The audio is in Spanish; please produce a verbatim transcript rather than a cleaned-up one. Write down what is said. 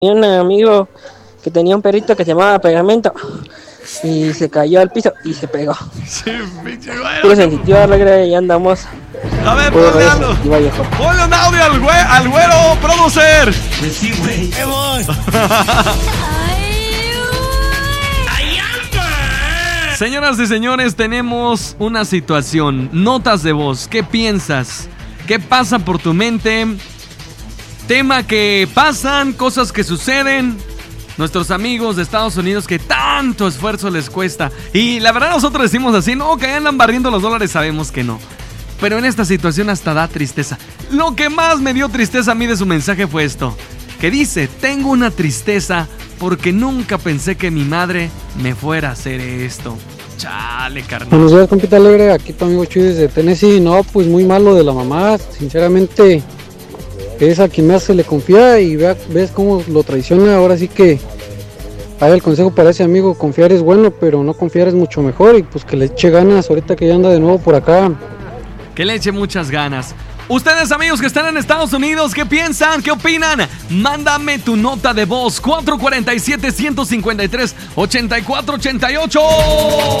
Tenía un amigo que tenía un perrito que se llamaba Pegamento y se cayó al piso y se pegó. Sí, pinche güero. Puro sensitivo, alegre, y andamos. A ver, Puro ponle re algo. sensitivo, viejo. Ponle un audio al, güe, al güero, producer. Pues sí, güey. ¡Qué voz! Señoras y señores, tenemos una situación. Notas de voz. ¿Qué piensas? ¿Qué pasa por tu mente? Tema que pasan, cosas que suceden. Nuestros amigos de Estados Unidos que tanto esfuerzo les cuesta. Y la verdad nosotros decimos así, no, que andan barriendo los dólares, sabemos que no. Pero en esta situación hasta da tristeza. Lo que más me dio tristeza a mí de su mensaje fue esto. Que dice, tengo una tristeza porque nunca pensé que mi madre me fuera a hacer esto. Chale, carnal. Buenos días, compita alegre, aquí tu amigo Chuy desde Tennessee. No, pues muy malo de la mamá, sinceramente es a quien más se le confía y vea, ves cómo lo traiciona. Ahora sí que haga el consejo para ese amigo, confiar es bueno, pero no confiar es mucho mejor. Y pues que le eche ganas ahorita que ya anda de nuevo por acá. Que le eche muchas ganas. Ustedes, amigos que están en Estados Unidos, ¿qué piensan? ¿Qué opinan? Mándame tu nota de voz cuatro cuatro siete, uno cinco tres, ocho cuatro ocho ocho.